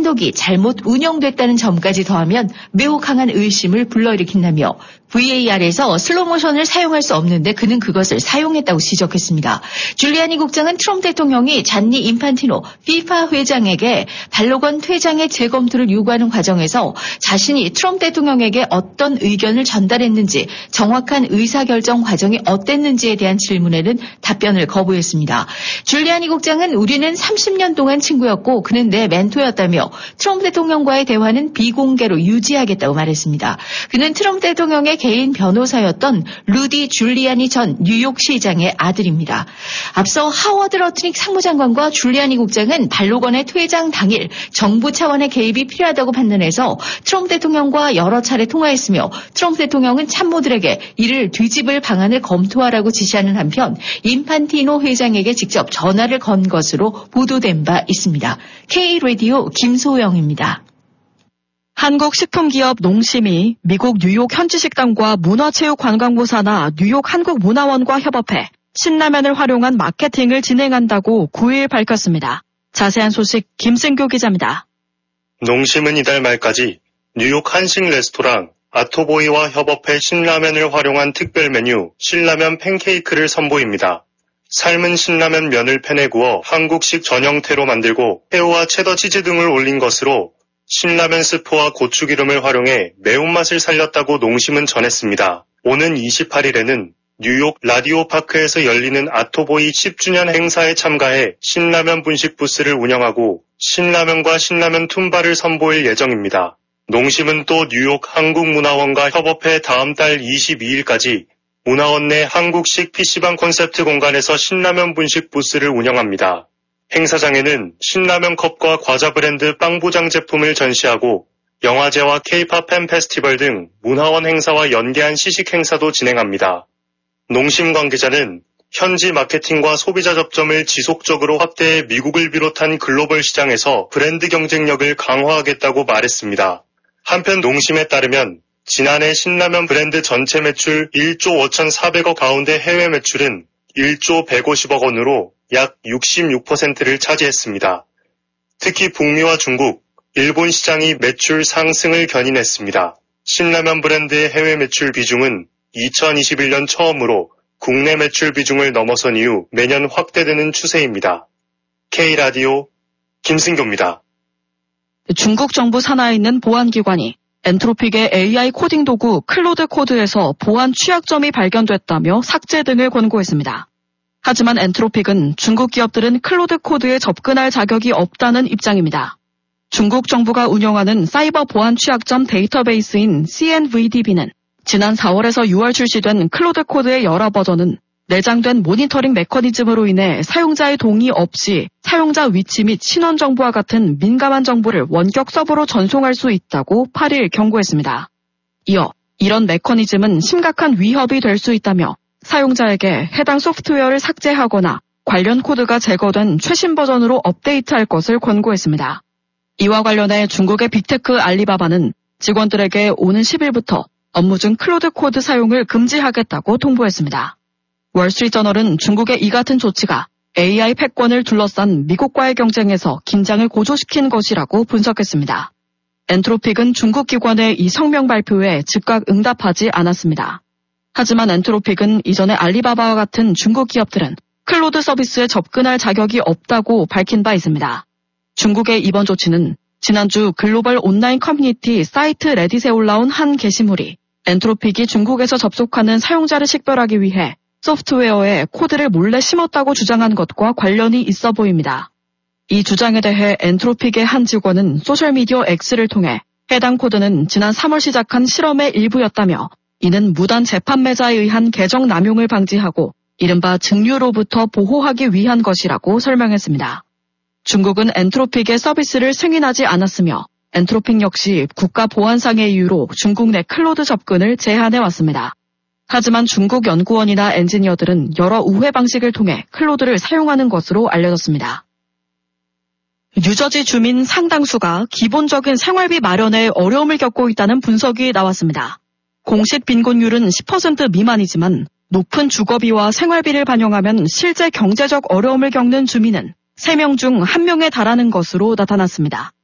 한독이 잘못 운영됐다는 점까지 더하면 매우 강한 의심을 불러일으킨다며 VAR에서 슬로모션을 사용할 수 없는데 그는 그것을 사용했다고 지적했습니다. 줄리아니 국장은 트럼프 대통령이 잔니 인판티노 FIFA 회장에게 발로건 퇴장의 재검토를 요구하는 과정에서 자신이 트럼프 대통령에게 어떤 의견을 전달했는지 정확한 의사결정 과정이 어땠는지에 대한 질문에는 답변을 거부했습니다. 줄리아니 국장은 우리는 30년 동안 친구였고 그는 내 멘토였다며 트럼프 대통령과의 대화는 비공개로 유지하겠다고 말했습니다. 그는 트럼프 대통령의 개인 변호사였던 루디 줄리아니 전 뉴욕시장의 아들입니다. 앞서 하워드 러트닉 상무장관과 줄리아니 국장은 발로건의 퇴장 당일 정부 차원의 개입이 필요하다고 판단해서 트럼프 대통령과 여러 차례 통화했으며 트럼프 대통령은 참모들에게 이를 뒤집을 방안을 검토하라고 지시하는 한편 인판티노 회장에게 직접 전화를 건 것으로 보도된 바 있습니다. K-라디오 김소영입니다. 한국식품기업 농심이 미국 뉴욕 현지식당과 문화체육관광부 산하 뉴욕 한국문화원과 협업해 신라면을 활용한 마케팅을 진행한다고 9일 밝혔습니다. 자세한 소식 김승교 기자입니다. 농심은 이달 말까지 뉴욕 한식 레스토랑 아토보이와 협업해 신라면을 활용한 특별 메뉴 신라면 팬케이크를 선보입니다. 삶은 신라면 면을 팬에 구워 한국식 전형태로 만들고 새우와 체더 치즈 등을 올린 것으로 신라면 스프와 고추기름을 활용해 매운맛을 살렸다고 농심은 전했습니다. 오는 28일에는 뉴욕 라디오 파크에서 열리는 아토보이 10주년 행사에 참가해 신라면 분식 부스를 운영하고 신라면과 신라면 툰바를 선보일 예정입니다. 농심은 또 뉴욕 한국문화원과 협업해 다음 달 22일까지 문화원 내 한국식 PC방 콘셉트 공간에서 신라면 분식 부스를 운영합니다. 행사장에는 신라면 컵과 과자 브랜드 빵보장 제품을 전시하고 영화제와 K-팝 팬 페스티벌 등 문화원 행사와 연계한 시식 행사도 진행합니다. 농심 관계자는 현지 마케팅과 소비자 접점을 지속적으로 확대해 미국을 비롯한 글로벌 시장에서 브랜드 경쟁력을 강화하겠다고 말했습니다. 한편 농심에 따르면 지난해 신라면 브랜드 전체 매출 1조 5,400억 가운데 해외 매출은 1조 150억 원으로 약 66%를 차지했습니다. 특히 북미와 중국, 일본 시장이 매출 상승을 견인했습니다. 신라면 브랜드의 해외 매출 비중은 2021년 처음으로 국내 매출 비중을 넘어선 이후 매년 확대되는 추세입니다. K-라디오 김승교입니다. 중국 정부 산하에 있는 보안기관이 엔트로픽의 AI 코딩 도구 클로드 코드에서 보안 취약점이 발견됐다며 삭제 등을 권고했습니다. 하지만 엔트로픽은 중국 기업들은 클로드 코드에 접근할 자격이 없다는 입장입니다. 중국 정부가 운영하는 사이버 보안 취약점 데이터베이스인 CNVDB는 지난 4월에서 6월 출시된 클로드 코드의 여러 버전은 내장된 모니터링 메커니즘으로 인해 사용자의 동의 없이 사용자 위치 및 신원 정보와 같은 민감한 정보를 원격 서버로 전송할 수 있다고 8일 경고했습니다. 이어 이런 메커니즘은 심각한 위협이 될 수 있다며 사용자에게 해당 소프트웨어를 삭제하거나 관련 코드가 제거된 최신 버전으로 업데이트할 것을 권고했습니다. 이와 관련해 중국의 빅테크 알리바바는 직원들에게 오는 10일부터 업무 중 클로드 코드 사용을 금지하겠다고 통보했습니다. 월스트리트저널은 중국의 이 같은 조치가 AI 패권을 둘러싼 미국과의 경쟁에서 긴장을 고조시킨 것이라고 분석했습니다. 엔트로픽은 중국 기관의 이 성명 발표에 즉각 응답하지 않았습니다. 하지만 엔트로픽은 이전에 알리바바와 같은 중국 기업들은 클로드 서비스에 접근할 자격이 없다고 밝힌 바 있습니다. 중국의 이번 조치는 지난주 글로벌 온라인 커뮤니티 사이트 레딧에 올라온 한 게시물이 엔트로픽이 중국에서 접속하는 사용자를 식별하기 위해 소프트웨어에 코드를 몰래 심었다고 주장한 것과 관련이 있어 보입니다. 이 주장에 대해 엔트로픽의 한 직원은 소셜미디어 X를 통해 해당 코드는 지난 3월 시작한 실험의 일부였다며 이는 무단 재판매자에 의한 계정 남용을 방지하고 이른바 증류로부터 보호하기 위한 것이라고 설명했습니다. 중국은 엔트로픽의 서비스를 승인하지 않았으며 엔트로픽 역시 국가 보안상의 이유로 중국 내 클로드 접근을 제한해왔습니다. 하지만 중국 연구원이나 엔지니어들은 여러 우회 방식을 통해 클로드를 사용하는 것으로 알려졌습니다. 뉴저지 주민 상당수가 기본적인 생활비 마련에 어려움을 겪고 있다는 분석이 나왔습니다. 공식 빈곤율은 10% 미만이지만 높은 주거비와 생활비를 반영하면 실제 경제적 어려움을 겪는 주민은 3명 중 1명에 달하는 것으로 나타났습니다.